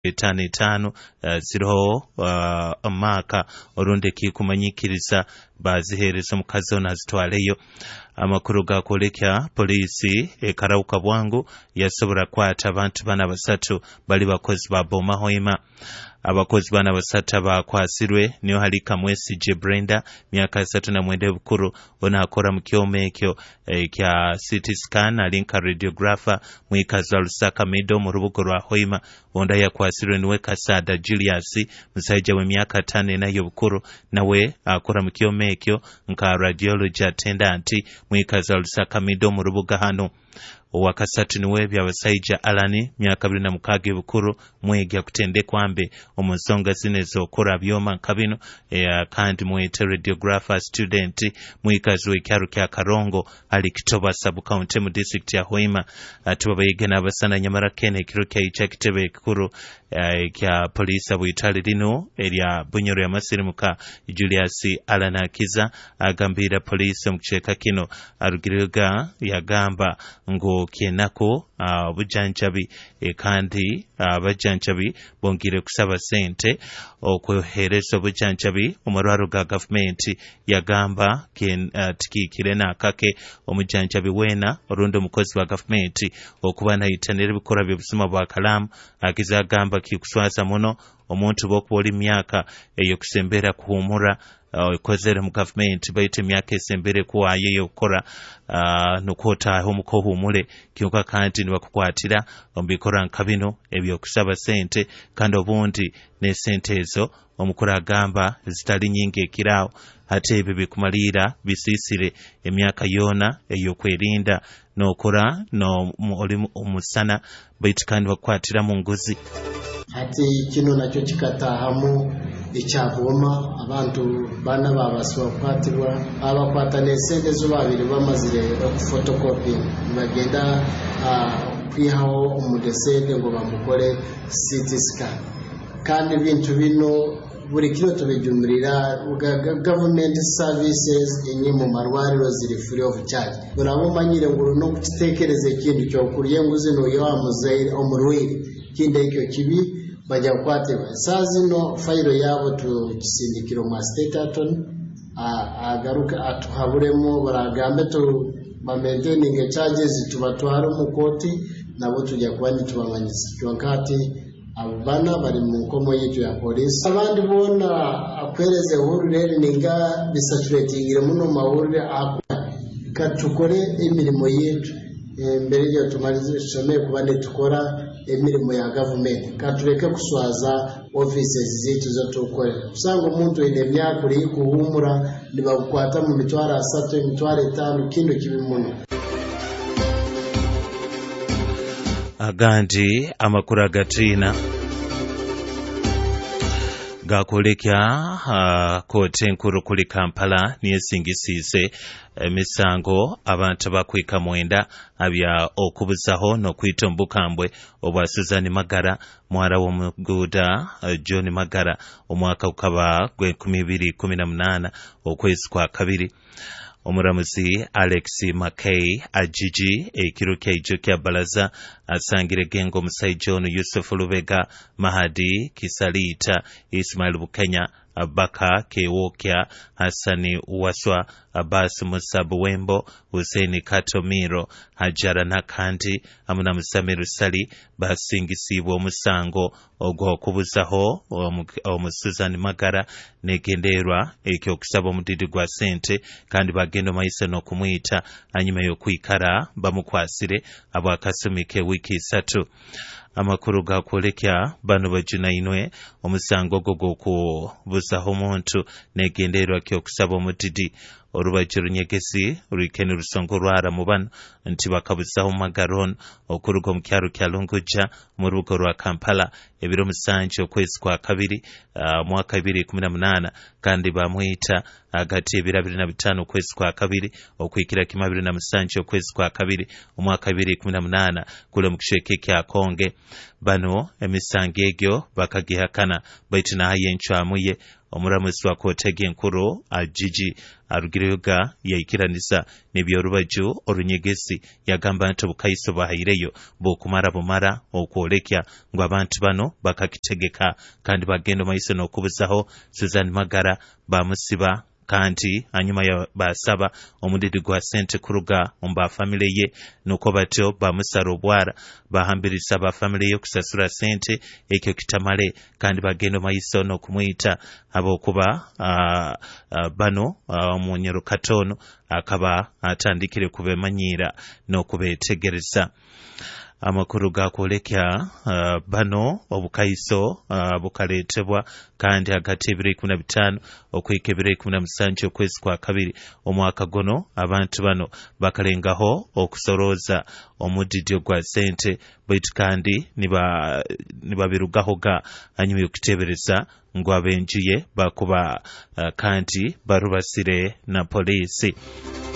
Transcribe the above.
5 ziriho amaaka orundi kikumanyikiriza bazihereza omukazi ono azitwaleyo. Amakuru gakwolekya poliisi ekarawuka bwangu yasobola kwata abantu 3 bali bakozi ba Boma Hoima. Abakozi 3 bakwasirwe niyo Halika Mwesigye Brenda myaka 39 bukuru ona akora mu kyoma ekyo kya CT scan alinka radiographer mwikazi wa Lusaka Medo mu rubugo rwa Hoima. Onda yakwasirwe niwe Kasada Julius musajja we myaka 5 nayo bukuru nawe akora mu kyoma ekyo nka radiology attendant mwikazi wa Lusaka Medo mu rubuga hano. Owakasatu niwe byabasajja Alani myaka 26 bukuru mwegya kutendekwa mbe omusonga zinezo okora byoma nkabino kandi mwete radiographer student mwikazi w'ekyaro kya Karongo ali Kitoba sub county mu district ya Hoima. Tubabayigana abasana nyamara kene ekiro kya kitebe ekikuru kya police bwitali lino erya Bunyoro ya Masirimuka Julius Alanakiza agambira police mu kicheka kino arugiriga yagamba ngo kienako obujanjabi kandi abajanjabi bongire kusaba sente okwehereza obujanjabi omurwaro ga government yagamba tikikire nakake omujanjabi wena orundi omukozi wa government okuba nayitanira ebikora by'obusuma bwa kalamu akizagamba kikuswaza muno omuntu bokuboli myaka eyo kusembera kuhumura kozere mu government baite myaka esembere kuwaye yokora nokota omukohumule kyuka kandi nibakukwatira ombikora nkabino ebyo kusaba sente kandi obundi ne sente ezo omukura agamba zitali nyingi ekirawo ate ebyo bikumalira bisisire emyaka yona eyo kwerinda nokora no omusana baite kandi bakwatira mu ngozi. Ati kino nakyo kikatahamu ekyavoma abantu bana babaswa kwatirwa abakwata nesente zo babiri bamazire photocopy bagenda kwihaho umudesede ngo bamukore CT scan kandi bintu bino buri kino tubijumurira government services inyi mu marwariro ziri free of charge burabo manyire ngo no kitekereze ikintu cyo kuriye nguzino yo amuzaire omurwiri kinde icyo kibi bajya kwateba sazino fayiro yabo tukisindikiro mu state attorney agaruka atuhaburemo baragambe to maintaining charges tubatwara mu koti nabo tujya kwani tubamanyisa cyonkati abana bari mu nkomo yitu ya police abandi bona akwereze hurure ninga bisaturatingire muno mahurure katukore imirimo yetu mbere yo tumarize shome kubane tukora emirimo ya government katureke kuswaza offices zetu zo tukore usanga umuntu ine myaka uri kuhumura nibakwata mu mitwara 3 mitwara 5 kindo kibimuno. Agandi amakuru agatina gakolekya kote enkuru kuli Kampala niyesingisize emisango abantu bakwika 9 abya okubuzaho nokwita ombukambwe obwa Susan Magara mwara w'omuguda John Magara omwaka ukaba gwe 2018 okwezi kwa 2. Omuramuzi Alex Mackay ajiji ekiro kya kya balaza asangire gengo musaijo no Yusuf Lubega Mahadi Kisalita Ismail Bukenya Abaka Kewokya Hassani Uwaswa Abbas Musabu Wembo Hussein Katomiro Hajara Nakandi amuna Musamiru Sali basingisibwa omusango ogwo kubuzaho Susan Magara negenderwa ekyo kusaba omudidi gwa sente kandi bagendo mayise no kumuyita anyuma yo kwikara bamukwasire abakasumike wiki 3. Amakuru gakwolekya bano bajinainwe omusango gogo kubuzaho omuntu negenderwa kyo kusaba omudidi orubajiro nyegesi urikeni rusongo rwara mubano nti bakabuzaho Magaron okurugo mu kyaro kya Lunguja mu rugo rwa Kampala ebiro musanje okwezi kwa 2 mwaka 2018 kandi bamwita agati ebira 25 okwezi kwa 2 okwikira kima 2007 okwezi kwa 2 omwaka 2018 kule mu kisheke kya Konge. Bano emisango egyo bakagihakana baitina hayenchwa muye omulamuzi wa kootege enkuru Gigi Arugireyoga yayikiranisa n'ebyolubaju olunyegesi yagamba nti obukayisa bwahaireyo bumara okwolekya ngu abantu bano bakakitegeka kandi bagenda maiso n'okubuzaho Susan Magara bamusiba kandi anyuma ya basaba omudidi gwa sente kuruga omba family ye nuko batyo bamusara obwara bahambirisa ba family ye kusasura sente ekyo kitamale kandi bagenda maiso n'okumuyita abokuba bano omunyero katono akaba atandikire kubemanyira n'okubetegereza. Amakuru gakwolekya bano obukaiso bukaletebwa kandi hagati y'ebiro 15 okuhika ebiro 17 okwezi kwa kabiri omwaka gono abantu bano bakalengaho okusorooza omudidi gwa sente baitu kandi nibabirugaho ga anyuma y'okutebereza ngu abenjuye bakuba kandi barubasire na polisi.